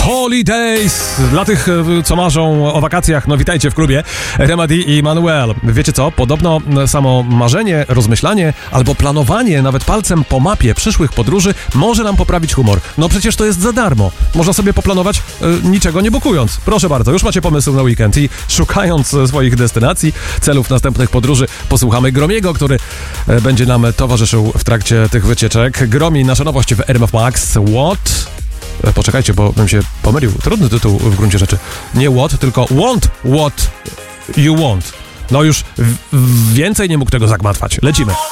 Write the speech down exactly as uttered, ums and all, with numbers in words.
Holidays! Dla tych, co marzą o wakacjach, no witajcie w klubie Remedy i Manuel. Wiecie co? Podobno samo marzenie, rozmyślanie albo planowanie nawet palcem po mapie przyszłych podróży może nam poprawić humor. No przecież to jest za darmo. Można sobie poplanować y, niczego nie bukując. Proszę bardzo, już macie pomysł na weekend i szukając swoich destynacji, celów następnych podróży, posłuchamy Gromiego, który y, będzie nam towarzyszył w trakcie tych wycieczek. Gromi, nasza nowość w R M F Max. What? Poczekajcie, bo bym się pomylił. Trudny tytuł w gruncie rzeczy. Nie what, tylko want what you want. No już w- w- więcej nie mógł tego zagmatwać. Lecimy.